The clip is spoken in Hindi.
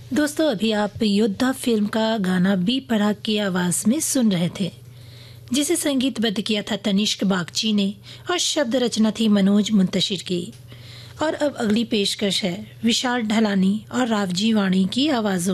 दोस्तों, अभी आप योद्धा फिल्म का गाना बी पराग की आवाज में सुन रहे थे, जिसे संगीतबद्ध किया था तनिष्क बागची ने और शब्द रचना थी मनोज मुंतशिर की। और अब अगली पेशकश है विशाल ढलानी और रावजी वाणी की आवाजों